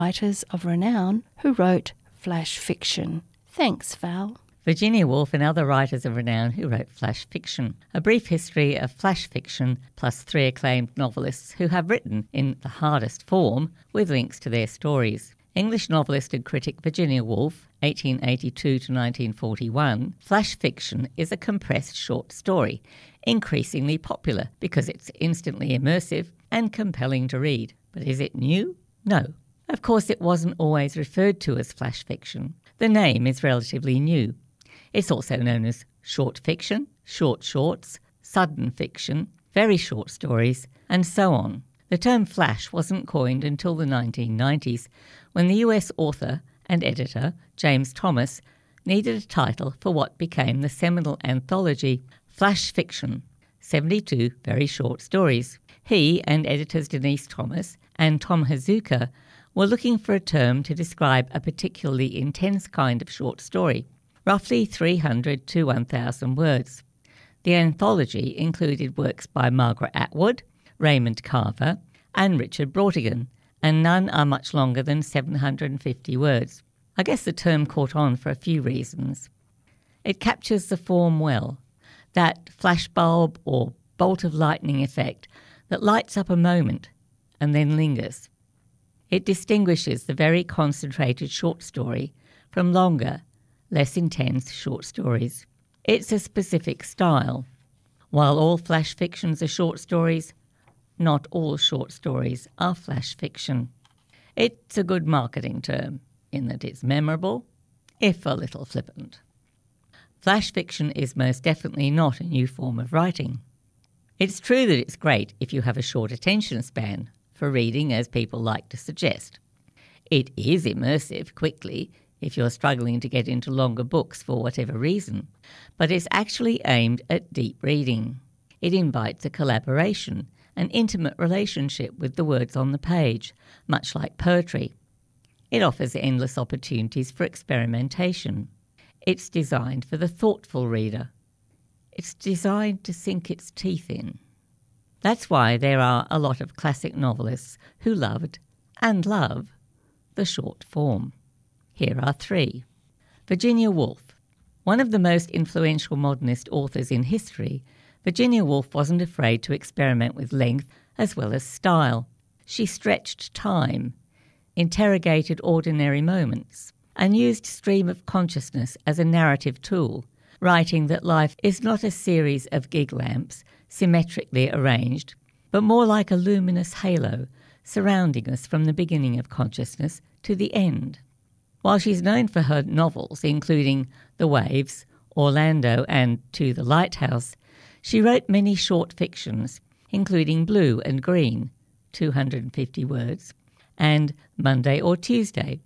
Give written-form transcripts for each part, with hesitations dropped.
writers of renown who wrote flash fiction. Thanks, Val. Virginia Woolf and other writers of renown who wrote flash fiction. A brief history of flash fiction, plus 3 acclaimed novelists who have written in the hardest form with links to their stories. English novelist and critic Virginia Woolf, 1882 to 1941, flash fiction is a compressed short story, increasingly popular because it's instantly immersive and compelling to read. But is it new? No. Of course, it wasn't always referred to as flash fiction. The name is relatively new. It's also known as short fiction, short shorts, sudden fiction, very short stories, and so on. The term flash wasn't coined until the 1990s, when the US author and editor James Thomas needed a title for what became the seminal anthology Flash Fiction, 72 very short stories. He and editors Denise Thomas and Tom Hazuka were looking for a term to describe a particularly intense kind of short story, roughly 300 to 1,000 words. The anthology included works by Margaret Atwood, Raymond Carver, and Richard Brautigan, and none are much longer than 750 words. I guess the term caught on for a few reasons. It captures the form well, that flashbulb or bolt of lightning effect that lights up a moment and then lingers. It distinguishes the very concentrated short story from longer, less intense short stories. It's a specific style. While all flash fictions are short stories, not all short stories are flash fiction. It's a good marketing term in that it's memorable, if a little flippant. Flash fiction is most definitely not a new form of writing. It's true that it's great if you have a short attention span for reading, as people like to suggest. It is immersive quickly if you're struggling to get into longer books for whatever reason, but it's actually aimed at deep reading. It invites a collaboration, an intimate relationship with the words on the page, much like poetry. It offers endless opportunities for experimentation. It's designed for the thoughtful reader. It's designed to sink its teeth in. That's why there are a lot of classic novelists who loved and love the short form. Here are 3. Virginia Woolf. One of the most influential modernist authors in history, Virginia Woolf wasn't afraid to experiment with length as well as style. She stretched time, interrogated ordinary moments, and used stream of consciousness as a narrative tool, writing that life is not a series of gig lamps symmetrically arranged, but more like a luminous halo surrounding us from the beginning of consciousness to the end. While she's known for her novels, including The Waves, Orlando, and To the Lighthouse, she wrote many short fictions, including Blue and Green, 250 words, and Monday or Tuesday,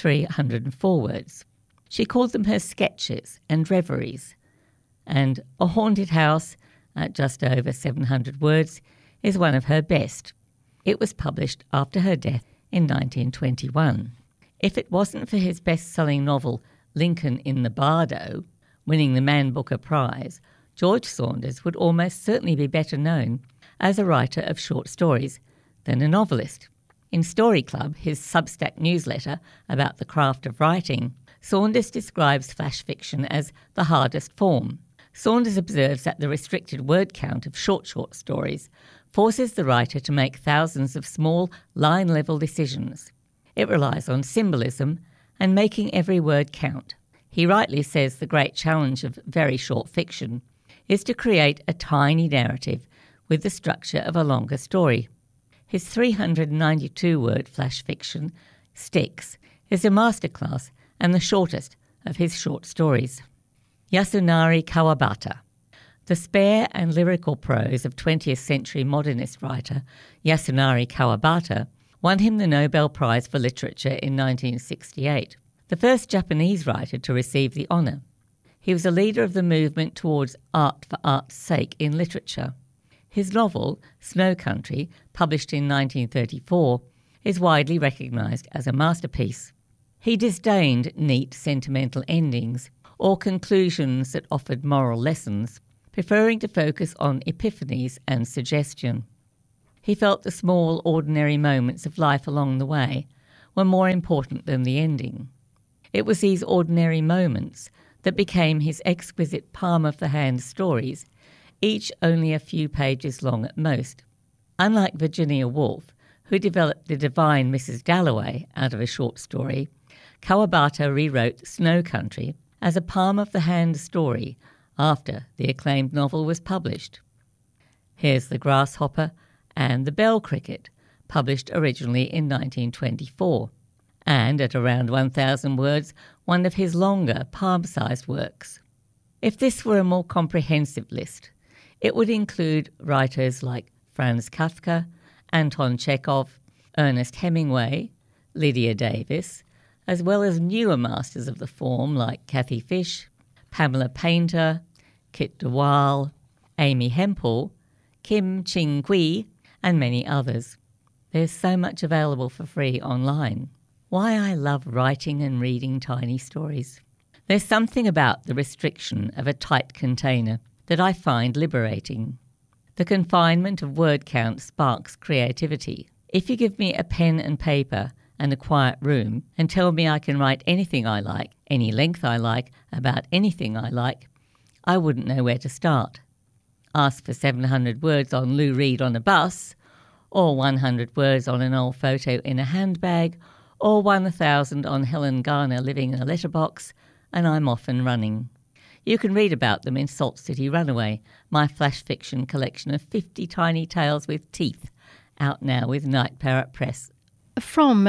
304 words. She called them her sketches and reveries, and A Haunted House, at just over 700 words, is one of her best. It was published after her death in 1921. If it wasn't for his best-selling novel Lincoln in the Bardo, winning the Man Booker Prize, George Saunders would almost certainly be better known as a writer of short stories than a novelist. In Story Club, his Substack newsletter about the craft of writing, Saunders describes flash fiction as the hardest form. Saunders observes that the restricted word count of short stories forces the writer to make thousands of small, line-level decisions. It relies on symbolism and making every word count. He rightly says the great challenge of very short fiction is to create a tiny narrative with the structure of a longer story. His 392-word flash fiction, Styx, is a masterclass and the shortest of his short stories. Yasunari Kawabata. The spare and lyrical prose of 20th century modernist writer Yasunari Kawabata won him the Nobel Prize for Literature in 1968, the first Japanese writer to receive the honour. He was a leader of the movement towards art for art's sake in literature. His novel, Snow Country, published in 1934, is widely recognised as a masterpiece. He disdained neat, sentimental endings or conclusions that offered moral lessons, preferring to focus on epiphanies and suggestion. He felt the small, ordinary moments of life along the way were more important than the ending. It was these ordinary moments that became his exquisite palm-of-the-hand stories, each only a few pages long at most. Unlike Virginia Woolf, who developed the divine Mrs. Dalloway out of a short story, Kawabata rewrote Snow Country as a palm-of-the-hand story after the acclaimed novel was published. Here's the Grasshopper and the Bell Cricket, published originally in 1924, and at around 1,000 words, one of his longer, palm-sized works. If this were a more comprehensive list, it would include writers like Franz Kafka, Anton Chekhov, Ernest Hemingway, Lydia Davis, as well as newer masters of the form like Kathy Fish, Pamela Painter, Kit de Waal, Amy Hempel, Kim Ching-Kui, and many others. There's so much available for free online. Why I love writing and reading tiny stories. There's something about the restriction of a tight container that I find liberating. The confinement of word count sparks creativity. If you give me a pen and paper and a quiet room and tell me I can write anything I like, any length I like, about anything I like, I wouldn't know where to start. Ask for 700 words on Lou Reed on a bus, or 100 words on an old photo in a handbag, or 1,000 on Helen Garner living in a letterbox, and I'm off and running. You can read about them in Salt City Runaway, my flash fiction collection of 50 tiny tales with teeth, out now with Night Parrot Press. From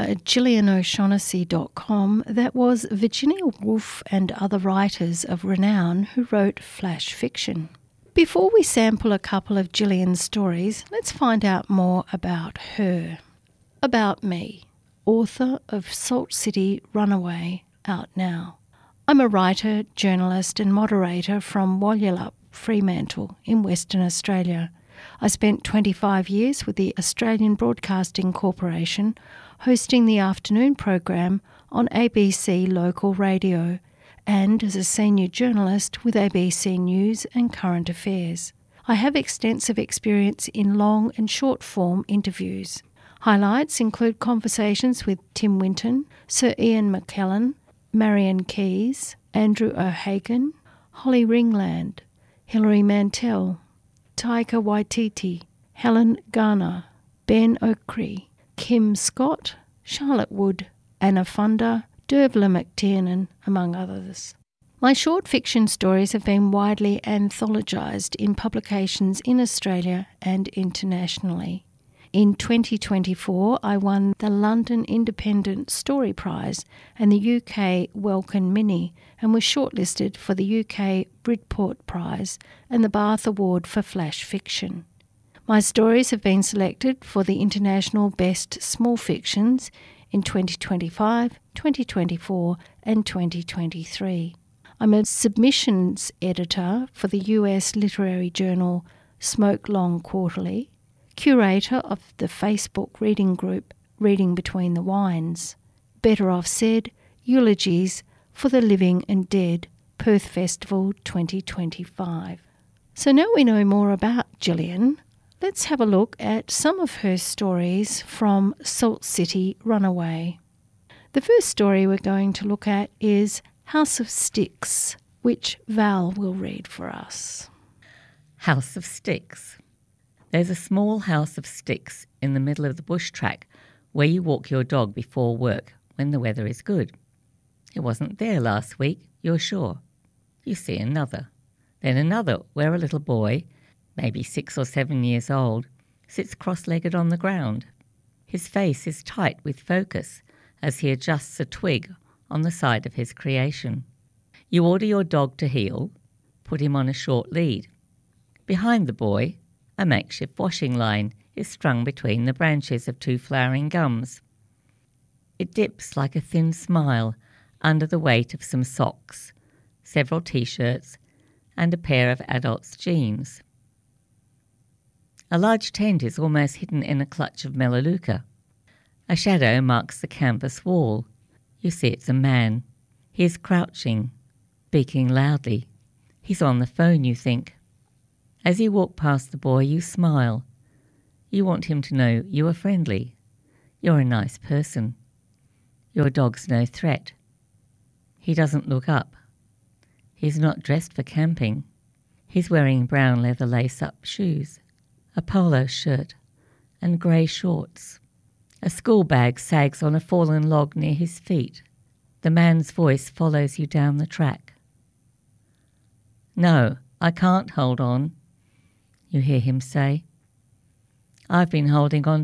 GillianO'Shaughnessy.com, that was Virginia Woolf and other writers of renown who wrote flash fiction. Before we sample a couple of Gillian's stories, let's find out more about her. About me, author of Salt City Runaway, out now. I'm a writer, journalist and moderator from Walyalup, Fremantle in Western Australia. I spent 25 years with the Australian Broadcasting Corporation hosting the afternoon program on ABC Local Radio and as a senior journalist with ABC News and Current Affairs. I have extensive experience in long and short form interviews. Highlights include conversations with Tim Winton, Sir Ian McKellen, Marion Keyes, Andrew O'Hagan, Holly Ringland, Hilary Mantel, Taika Waititi, Helen Garner, Ben Okri, Kim Scott, Charlotte Wood, Anna Funder, Dervla McTiernan, among others. My short fiction stories have been widely anthologised in publications in Australia and internationally. In 2024, I won the London Independent Story Prize and the UK Welkin Mini and was shortlisted for the UK Bridport Prize and the Bath Award for Flash Fiction. My stories have been selected for the International Best Small Fictions in 2025, 2024 and 2023. I'm a submissions editor for the US literary journal Smoke Long Quarterly, curator of the Facebook reading group Reading Between the Wines, Better Off Said, Eulogies for the Living and Dead, Perth Festival 2025. So now we know more about Gillian, let's have a look at some of her stories from Salt City Runaway. The first story we're going to look at is House of Sticks, which Val will read for us. House of Sticks. There's a small house of sticks in the middle of the bush track where you walk your dog before work when the weather is good. It wasn't there last week, you're sure. You see another. Then another where a little boy, maybe 6 or 7 years old, sits cross-legged on the ground. His face is tight with focus as he adjusts a twig on the side of his creation. You order your dog to heel, put him on a short lead. Behind the boy, a makeshift washing line is strung between the branches of 2 flowering gums. It dips like a thin smile under the weight of some socks, several t-shirts, and a pair of adult's jeans. A large tent is almost hidden in a clutch of melaleuca. A shadow marks the canvas wall. You see it's a man. He is crouching, speaking loudly. He's on the phone, you think. As you walk past the boy, you smile. You want him to know you are friendly. You're a nice person. Your dog's no threat. He doesn't look up. He's not dressed for camping. He's wearing brown leather lace-up shoes, a polo shirt and grey shorts. A school bag sags on a fallen log near his feet. The man's voice follows you down the track. "No, I can't hold on," you hear him say. "I've been holding on